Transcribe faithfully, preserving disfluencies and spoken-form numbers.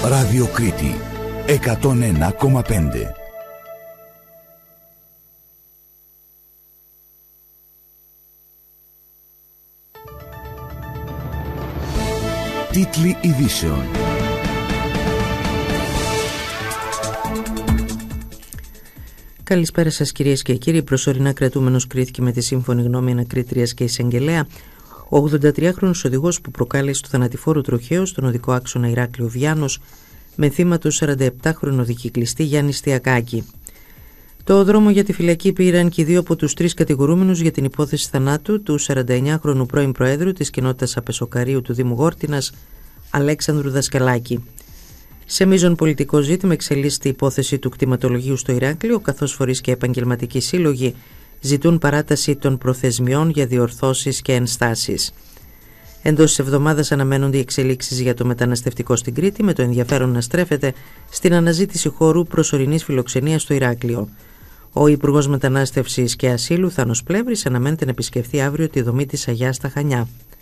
Ράδιο Κρήτη εκατόν ένα κόμμα πέντε. Τίτλοι ειδήσεων. Καλησπέρα σας κυρίες και κύριοι. Προσωρινά κρατούμενος κρίθηκε με τη σύμφωνη γνώμη ανακρίτριας και εισαγγελέα ο ογδοντατριάχρονος οδηγός που προκάλεσε το θανατηφόρο τροχαίο στον οδικό άξονα Ηράκλειο Βιάνος με θύμα του σαρανταεπτάχρονο δικυκλιστή Γιάννη Στιακάκη. Το δρόμο για τη φυλακή πήραν και οι δύο από τους τρεις κατηγορούμενους για την υπόθεση θανάτου του σαρανταεννιάχρονου πρώην Προέδρου της κοινότητας Απεσοκαρίου του Δήμου Γόρτινας, Αλέξανδρου Δασκαλάκη. Σε μείζον πολιτικό ζήτημα εξελίσσεται η υπόθεση του κτηματολογίου στο Ηράκλειο, καθώς φορείς και επαγγελματικοί σύλλογοι ζητούν παράταση των προθεσμιών για διορθώσεις και ενστάσεις. Εντός της εβδομάδας αναμένονται οι εξελίξεις για το μεταναστευτικό στην Κρήτη, με το ενδιαφέρον να στρέφεται στην αναζήτηση χώρου προσωρινής φιλοξενίας στο Ηράκλειο. Ο Υπουργός Μετανάστευσης και Ασύλου Θάνος Πλεύρης αναμένεται να επισκεφθεί αύριο τη δομή της Αγιάς στα Χανιά.